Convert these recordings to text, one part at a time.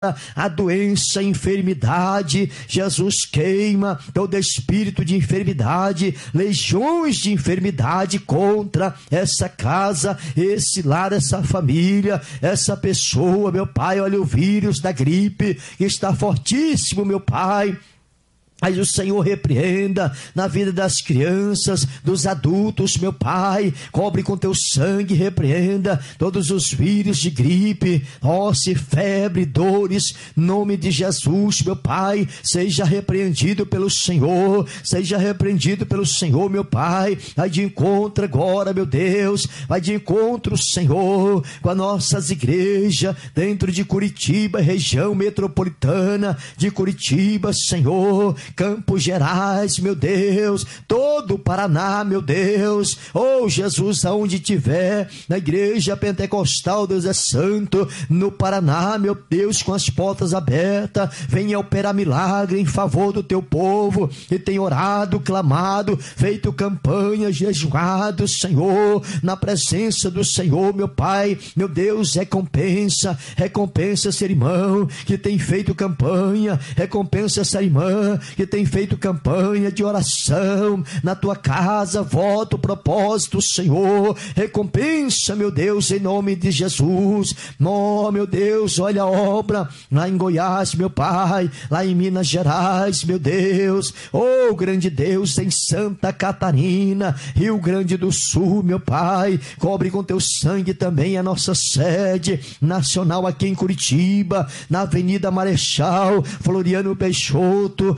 a doença, a enfermidade. Jesus, queima todo espírito de enfermidade, legiões de enfermidade contra essa casa, esse lar, essa família, essa pessoa, meu Pai. Olha o vírus da gripe que está fortíssimo, meu Pai. Aí o Senhor repreenda na vida das crianças, dos adultos, meu Pai. Cobre com teu sangue, repreenda todos os vírus de gripe, tosse, febre, dores. Nome de Jesus, meu Pai, seja repreendido pelo Senhor, seja repreendido pelo Senhor, meu Pai. Vai de encontro agora, meu Deus, vai de encontro, Senhor, com as nossas igrejas dentro de Curitiba, região metropolitana de Curitiba, Senhor. Campos Gerais, meu Deus, todo o Paraná, meu Deus. Oh Jesus, aonde tiver, na igreja pentecostal, Deus é santo, no Paraná, meu Deus, com as portas abertas, venha operar milagre em favor do teu povo, que tem orado, clamado, feito campanha, jejuado, Senhor, na presença do Senhor, meu Pai, meu Deus, recompensa esse irmão que tem feito campanha, recompensa essa irmã que tem feito campanha de oração na tua casa, voto, propósito, Senhor, recompensa, meu Deus, em nome de Jesus. Oh, meu Deus, olha a obra lá em Goiás, meu Pai, lá em Minas Gerais, meu Deus, oh, grande Deus, em Santa Catarina, Rio Grande do Sul, meu Pai, cobre com teu sangue também a nossa sede nacional aqui em Curitiba, na Avenida Marechal Floriano Peixoto,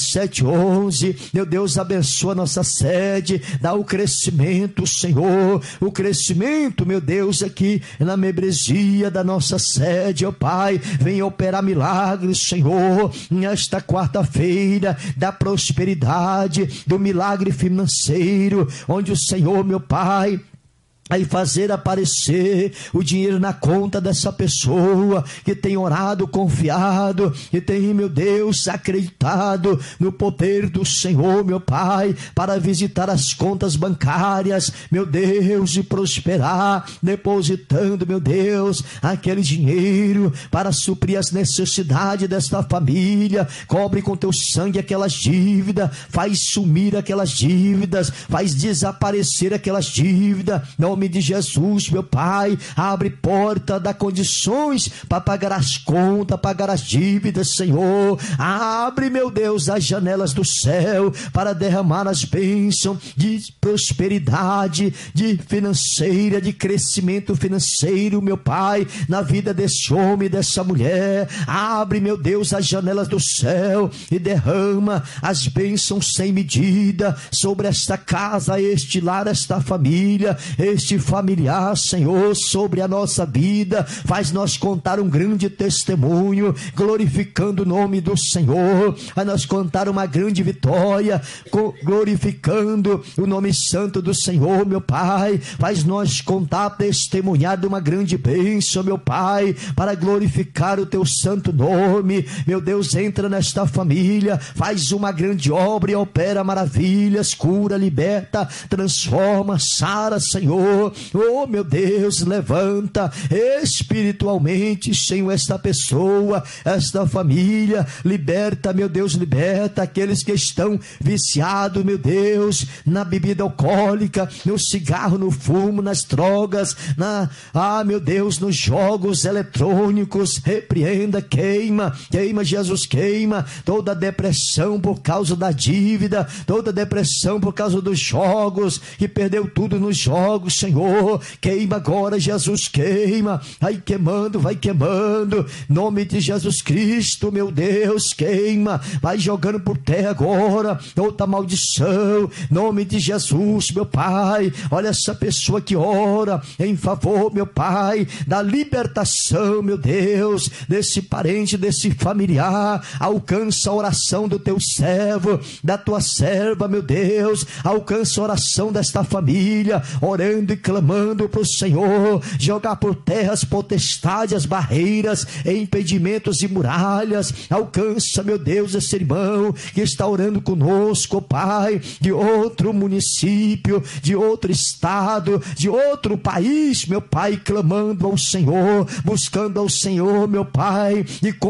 6711, meu Deus, abençoa nossa sede, dá o crescimento, Senhor, o crescimento, meu Deus, aqui na membresia da nossa sede, ó Pai, venha operar milagres, Senhor, nesta quarta-feira da prosperidade, do milagre financeiro, onde o Senhor, meu Pai, aí fazer aparecer o dinheiro na conta dessa pessoa que tem orado, confiado, que tem, meu Deus, acreditado no poder do Senhor, meu Pai, para visitar as contas bancárias, meu Deus, e prosperar, depositando, meu Deus, aquele dinheiro para suprir as necessidades desta família. Cobre com teu sangue aquelas dívidas, faz sumir aquelas dívidas, faz desaparecer aquelas dívidas, nome de Jesus, meu Pai, abre porta, dá condições para pagar as contas, pagar as dívidas, Senhor, abre, meu Deus, as janelas do céu para derramar as bênçãos de prosperidade, de financeira, de crescimento financeiro, meu Pai, na vida desse homem, dessa mulher. Abre, meu Deus, as janelas do céu e derrama as bênçãos sem medida sobre esta casa, este lar, esta família, este familiar, Senhor, sobre a nossa vida. Faz nós contar um grande testemunho, glorificando o nome do Senhor. Faz nós contar uma grande vitória, glorificando o nome santo do Senhor, meu Pai. Faz nós contar, testemunhar de uma grande bênção, meu Pai, para glorificar o teu santo nome. Meu Deus, entra nesta família, faz uma grande obra e opera maravilhas, cura, liberta, transforma, sara, Senhor. Oh, meu Deus, levanta espiritualmente, Senhor, esta pessoa, esta família, liberta, meu Deus, liberta aqueles que estão viciados, meu Deus, na bebida alcoólica, no cigarro, no fumo, nas drogas, meu Deus, nos jogos eletrônicos. Repreenda, queima, Jesus, queima toda depressão por causa da dívida, toda depressão por causa dos jogos, que perdeu tudo nos jogos, Senhor, queima agora, Jesus, queima, vai queimando, nome de Jesus Cristo, meu Deus, queima, vai jogando por terra agora, toda maldição, nome de Jesus, meu Pai. Olha essa pessoa que ora em favor, meu Pai, da libertação, meu Deus, desse parente, desse familiar. Alcança a oração do teu servo, da tua serva, meu Deus, alcança a oração desta família, orando e clamando para o Senhor, jogar por terra as potestades, as barreiras, impedimentos e muralhas. Alcança, meu Deus, esse irmão que está orando conosco, Pai, de outro município, de outro estado, de outro país, meu Pai, clamando ao Senhor, buscando ao Senhor, meu Pai, e